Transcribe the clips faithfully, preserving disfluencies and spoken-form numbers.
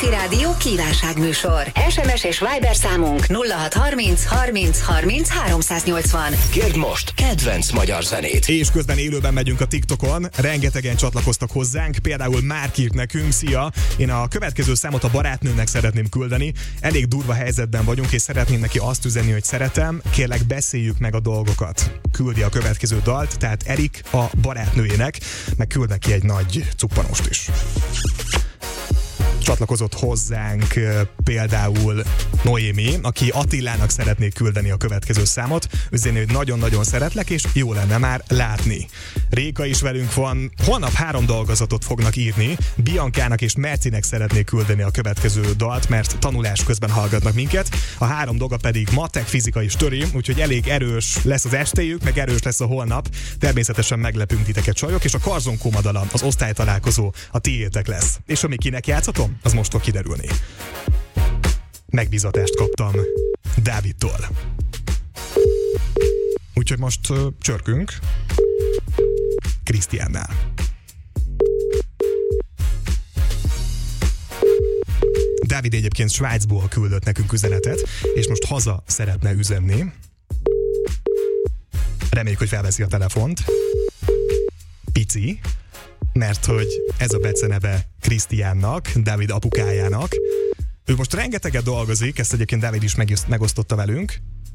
Petőfi Rádió kívánságműsor. es em es és Viber számunk nulla hat harminc harminc harminc háromszáznyolcvan. Kérd most kedvenc magyar zenét. És közben élőben megyünk a TikTokon, rengetegen csatlakoztak hozzánk, például Márk írt nekünk, szia, én a következő számot a barátnőmnek szeretném küldeni, elég durva helyzetben vagyunk, és szeretném neki azt üzenni, hogy szeretem, kérlek beszéljük meg a dolgokat. Küldi a következő dalt, tehát Erik a barátnőjének, meg küld neki egy nagy cuppanost is. Csatlakozott hozzánk például Noémi, aki Attilának szeretné küldeni a következő számot, üzenni, hogy nagyon-nagyon szeretlek, és jó lenne már látni. Réka is velünk van, holnap három dolgozatot fognak írni, Biankának és Mercinek szeretné küldeni a következő dalt, mert tanulás közben hallgatnak minket, a három dolga pedig matek, fizika és töri, úgyhogy elég erős lesz az estéjük, meg erős lesz a holnap, természetesen meglepünk titeket csajok, és a Karzon Kómadala, az osztálytalálkozó a tiétek lesz. És ami kinek játszhatom, az most fog kiderülni. Megbízatást kaptam Dávidtól. Úgyhogy most uh, csörkünk Krisztiánnál. Dávid egyébként Svájcból küldött nekünk üzenetet, és most haza szeretne üzenni. Reméljük, hogy felveszi a telefont. Pici, mert hogy ez a beceneve Krisztiánnak, Dávid apukájának. Ő most rengeteget dolgozik, ezt egyébként Dávid is megosztotta velünk.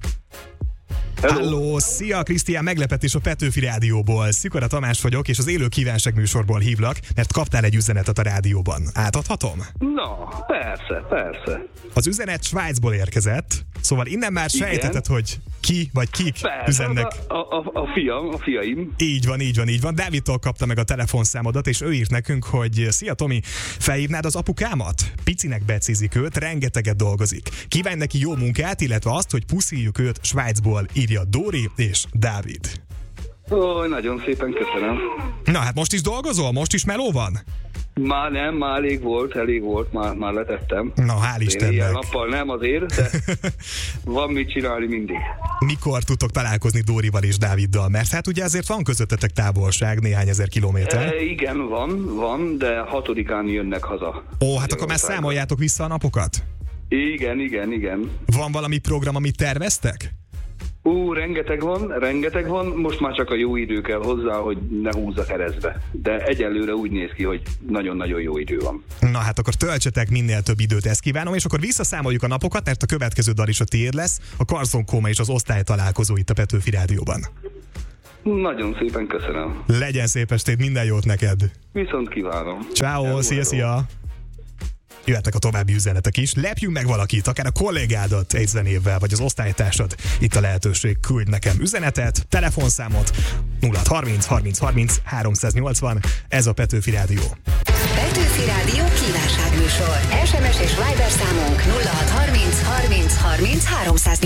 Halló, szia Krisztián, meglepetés a Petőfi Rádióból. Szikora Tamás vagyok, és az élő kívánság műsorból hívlak, mert kaptál egy üzenetet a rádióban. Átadhatom? Na, persze, persze. Az üzenet Svájcból érkezett, szóval innen már Igen. sejteted, hogy ki vagy kik Persze, üzennek. A, a, a fiam, a fiaim. Így van, így van, így van. Dávidtól kapta meg a telefonszámodat, és ő írt nekünk, hogy szia Tomi, felhívnád az apukámat? Picinek becézik őt, rengeteget dolgozik. Kívánj neki jó munkát, illetve azt, hogy puszíjuk őt Svájcból, írja Dóri és Dávid. Ó, nagyon szépen köszönöm. Na hát most is dolgozol? Most is meló van? Már nem, már elég volt, elég volt, már, már letettem. Na, hál' Istennek. Ilyen nappal nem azért, de van mit csinálni mindig. Mikor tudtok találkozni Dórival és Dáviddal? Mert hát ugye azért van közöttetek távolság, néhány ezer kilométer. E, igen, van, van, de hatodikán jönnek haza. Ó, hát akkor már számoljátok vissza a napokat? Igen, igen, igen. Van valami program, amit terveztek? Ú, rengeteg van, rengeteg van, most már csak a jó idő kell hozzá, hogy ne húzza keresztbe. De egyelőre úgy néz ki, hogy nagyon-nagyon jó idő van. Na hát akkor töltsetek minél több időt, ezt kívánom, és akkor visszaszámoljuk a napokat, mert a következő dal is a tiéd lesz, a Karzon Kóma és az osztálytalálkozó itt a Petőfi Rádióban. Nagyon szépen köszönöm. Legyen szép estét, minden jót neked! Viszont kívánom. Ciao, szia, szia! Jöhetnek a további üzenetek is. Lepjünk meg valakit, akár a kollégádat egy zenével, vagy az osztálytársad. Itt a lehetőség, küldj nekem üzenetet, telefonszámot nulla hat harminc harminc harminc háromszáznyolcvan. Ez a Petőfi Rádió. Petőfi Rádió kívánságműsor. es em es és Viber számunk nulla hat harminc harminc harminc háromszáznyolcvan.